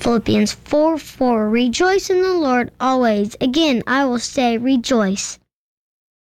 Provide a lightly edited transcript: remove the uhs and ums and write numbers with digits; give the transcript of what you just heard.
Philippians 4:4. Rejoice in the Lord always. Again, I will say rejoice.